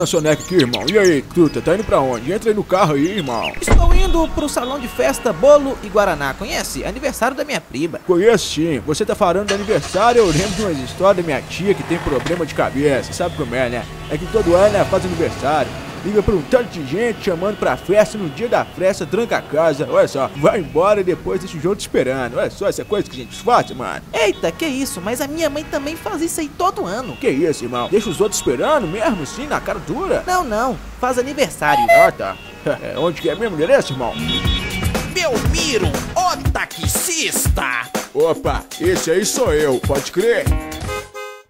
Soneca aqui, irmão. E aí, truta, tá indo pra onde? Entra aí no carro aí, irmão. Estou indo pro salão de festa Bolo e Guaraná. Conhece? Aniversário da minha prima. Conheço sim. Você tá falando do aniversário, eu lembro de umas histórias da minha tia que tem problema de cabeça. Sabe como é, né? É que todo ano ela faz aniversário. Liga pra um tanto de gente chamando pra festa, no dia da festa tranca a casa. Olha só, vai embora e depois deixa o jogo te esperando. Olha só, essa coisa que a gente faz, mano. Eita, que isso? Mas a minha mãe também faz isso aí todo ano. Que isso, irmão? Deixa os outros esperando mesmo, assim, na cara dura? Não, faz aniversário. Ah, tá. Onde que é mesmo o endereço, irmão? Belmiro, o taxista. Opa, esse aí sou eu, pode crer.